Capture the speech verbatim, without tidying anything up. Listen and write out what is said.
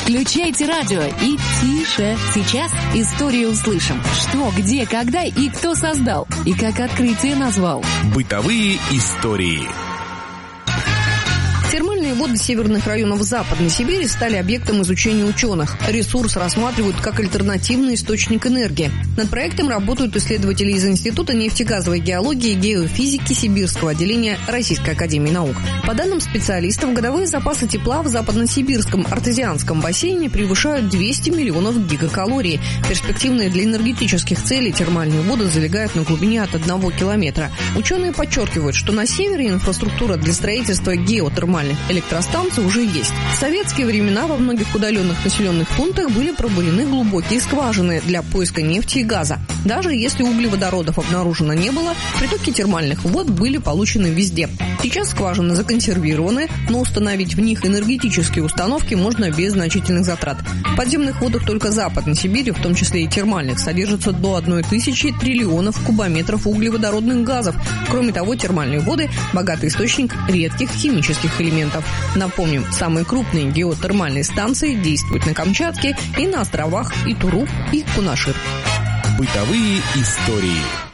Включайте радио и тише. Сейчас историю услышим. Что, где, когда и кто создал. И как открытие назвал. Бытовые истории. Термальные воды северных районов Западной Сибири стали объектом изучения ученых. Ресурс рассматривают как альтернативный источник энергии. Над проектом работают исследователи из Института нефтегазовой геологии и геофизики Сибирского отделения Российской академии наук. По данным специалистов, годовые запасы тепла в западносибирском артезианском бассейне превышают двести миллионов гигакалорий. Перспективные для энергетических целей термальные воды залегают на глубине от одного километра. Ученые подчеркивают, что на севере инфраструктура для строительства геотермальных электростанций уже есть. В советские времена во многих удаленных населенных пунктах были пробурены глубокие скважины для поиска нефти и газа. Даже если углеводородов обнаружено не было, притоки термальных вод были получены везде. Сейчас скважины законсервированы, но установить в них энергетические установки можно без значительных затрат. В подземных водах только Западной Сибири, в том числе и термальных, содержится до одной тысячи триллионов кубометров углеводородных газов. Кроме того, термальные воды – богатый источник редких химических элементов. Напомним, самые крупные геотермальные станции действуют на Камчатке и на островах Итуру и Кунашир. Бытовые истории.